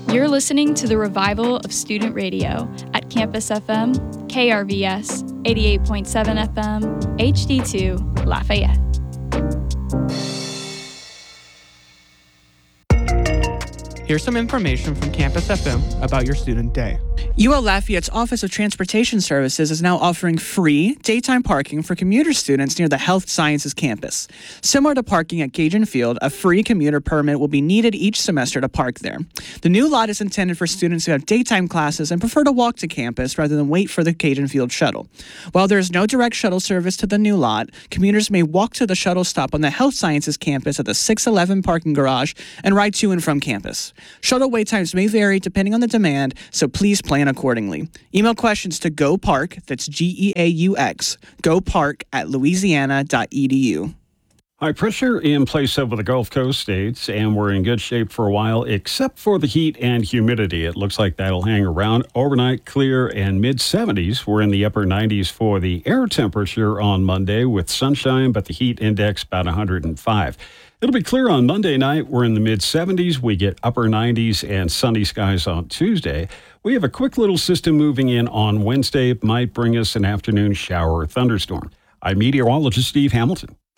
You're listening to the revival of student radio at Campus FM, KRVS, 88.7 FM, HD2, Lafayette. Here's some information from Campus FM about your student day. UL Lafayette's Office of Transportation Services is now offering free daytime parking for commuter students near the Health Sciences campus. Similar to parking at Cajun Field, a free commuter permit will be needed each semester to park there. The new lot is intended for students who have daytime classes and prefer to walk to campus rather than wait for the Cajun Field shuttle. While there is no direct shuttle service to the new lot, commuters may walk to the shuttle stop on the Health Sciences campus at the 611 parking garage and ride to and from campus. Shuttle wait times may vary depending on the demand, so please plan accordingly. Email questions to GoPark, that's GEAUX, gopark@louisiana.edu. High pressure in place over the Gulf Coast states, and we're in good shape for a while, except for the heat and humidity. It looks like that'll hang around overnight, clear and mid-70s. We're in the upper 90s for the air temperature on Monday with sunshine, but the heat index about 105. It'll be clear on Monday night. We're in the mid-70s. We get upper 90s and sunny skies on Tuesday. We have a quick little system moving in on Wednesday. It might bring us an afternoon shower or thunderstorm. I'm meteorologist Steve Hamilton.